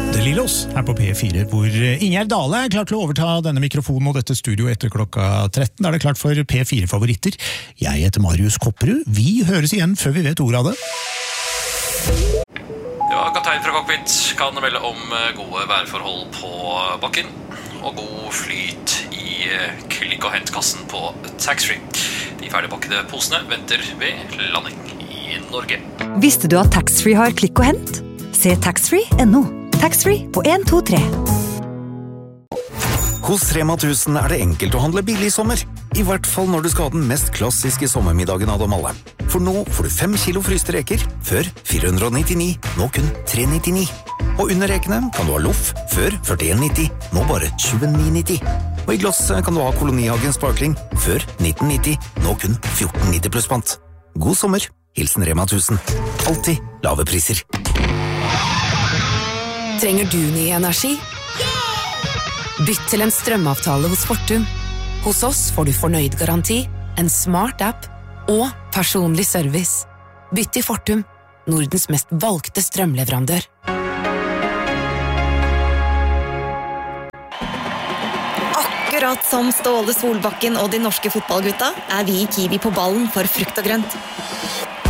Lillos her på P4, hvor Ingjerd Dale klar til å overta denne mikrofonen og dette studio etter klokka 13. Da det klart for P4-favoritter. Jeg heter Marius Kopperud. Vi høres igjen før vi vet ordet av det. Ja, kaptein fra Cockpit kan melde om gode værforhold på bakken og god flyt i klikk- og hentkassen på taxfree. De ferdigpakkede posene venter ved landing i Norge. Visste du at taxfree har klikk og hent? Se taxfree.no. Taxfree på 1, 2, 3. Hos Rema 1000 det enkelt å handle billig i sommer. I hvert fall når du skal ha den mest klassiske sommermiddagen av dem alle. For nå får du 5 kilo fryste reker, før 499, nå kun 399. Og under rekene kan du ha loff, før 41,90, nå bare 29,90. Og i glass kan du ha Kolonihagen Sparkling, før 1990, nå kun 14,90 pluss pant. God sommer, hilsen Rema 1000. Alltid lave priser. Trenger du ny energi? Bytt til en strømavtale hos Fortum. Hos oss får du fornøyd garanti, en smart app og personlig service. Bytt til Fortum, Nordens mest valgte strømleverandør. Akkurat som Ståle Solbakken og de norske fotballgutta vi i Kiwi på ballen for frukt og grønt.